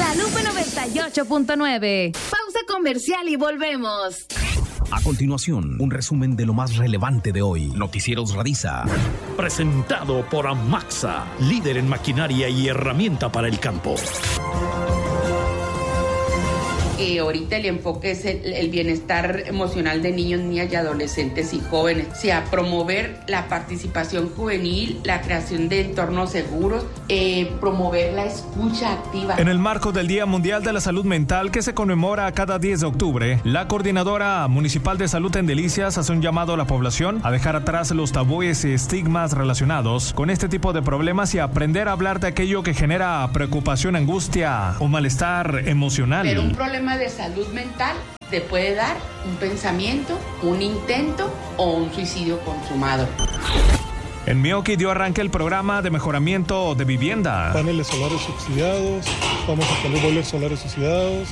La Lupe 98.9. Pausa comercial y volvemos. A continuación, un resumen de lo más relevante de hoy. Noticieros Radiza. Presentado por Amaxa, líder en maquinaria y herramienta para el campo. Ahorita el enfoque es el bienestar emocional de niños, niñas y adolescentes y jóvenes. O sea, promover la participación juvenil, la creación de entornos seguros, promover la escucha activa. En el marco del Día Mundial de la Salud Mental, que se conmemora cada 10 de octubre, la Coordinadora Municipal de Salud en Delicias hace un llamado a la población a dejar atrás los tabúes y estigmas relacionados con este tipo de problemas y aprender a hablar de aquello que genera preocupación, angustia o malestar emocional. Pero un problema de salud mental te puede dar un pensamiento, un intento o un suicidio consumado. En Mioki dio arranque el programa de mejoramiento de vivienda. Paneles solares subsidiados, vamos a tener boilers solares subsidiados,